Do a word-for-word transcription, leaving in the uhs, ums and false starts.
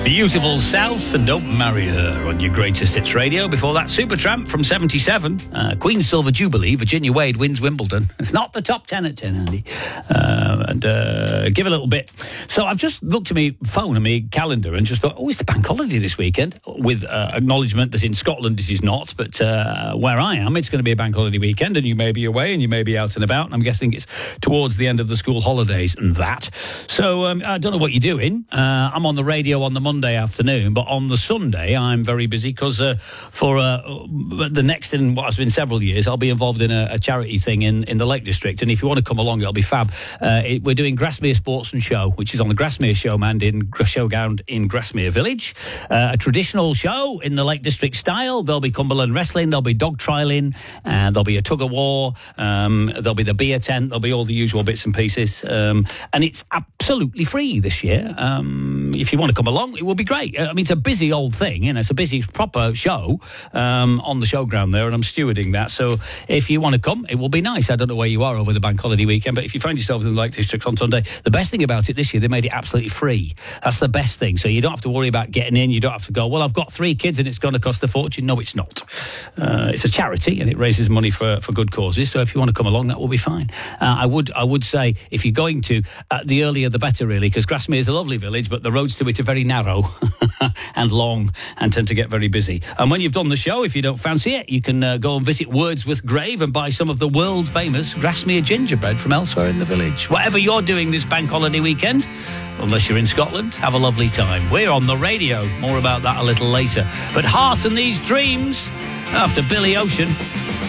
Beautiful South and Don't Marry Her on your greatest hits radio. Before that, Supertramp from seventy-seven. Uh, Queen's Silver Jubilee, Virginia Wade wins Wimbledon. It's not the top ten at ten, Andy. Uh, and uh, give a little bit. So I've just looked at my phone and my calendar and just thought, oh, it's the bank holiday this weekend, with uh, acknowledgement that in Scotland it is not, but uh, where I am, it's going to be a bank holiday weekend, and you may be away and you may be out and about, and I'm guessing it's towards the end of the school holidays and that. So um, I don't know what you're doing. Uh, I'm on the radio on the Monday afternoon, but on the Sunday I'm very busy because uh, for uh, the next in what has been several years, I'll be involved in a, a charity thing in, in the Lake District, and if you want to come along, it'll be fab. Uh, it, we're doing Grasmere Sports and Show, which is on the Grasmere Showground in Showground in Grasmere Village. Uh, a traditional show in the Lake District style. There'll be Cumberland wrestling, there'll be dog trialing, and there'll be a tug of war. Um, there'll be the beer tent. There'll be all the usual bits and pieces, um, and it's absolutely free this year. Um, if you want to come along, it will be great. I mean, it's a busy old thing, you know, it's a busy, proper show um, on the showground there, and I'm stewarding that. So if you want to come, it will be nice. I don't know where you are over the bank holiday weekend, but if you find yourself in the Lake District on Sunday, the best thing about it this year, they made it absolutely free. That's the best thing. So you don't have to worry about getting in. You don't have to go, well, I've got three kids and it's going to cost a fortune. No, it's not. Uh, it's a charity and it raises money for, for good causes. So if you want to come along, that will be fine. Uh, I would I would say if you're going to, uh, the earlier the better, really, because Grasmere is a lovely village, but the roads to it are very narrow and long and tend to get very busy. And when you've done the show, if you don't fancy it, you can uh, go and visit Wordsworth Grave and buy some of the world-famous Grasmere gingerbread from elsewhere in the village. Whatever you're doing this bank holiday weekend, unless you're in Scotland, have a lovely time. We're on the radio. More about that a little later. But Heart and These Dreams after Billy Ocean.